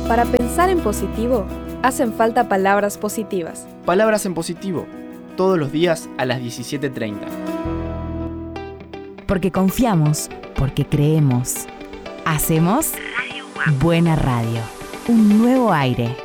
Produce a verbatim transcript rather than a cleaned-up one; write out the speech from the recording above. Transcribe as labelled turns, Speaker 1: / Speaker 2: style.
Speaker 1: Para pensar en positivo, hacen falta palabras positivas.
Speaker 2: Palabras en positivo, todos los días a las diecisiete treinta.
Speaker 3: Porque confiamos, porque creemos. Hacemos Buena Radio. Un nuevo aire.